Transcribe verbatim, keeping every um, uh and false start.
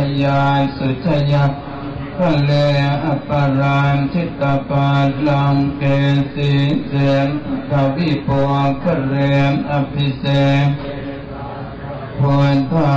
ยาสุชยาพะเลอปรานทิตาปาลังเกสีเสนทวิปวงคะเรมอภิเษกพุทธ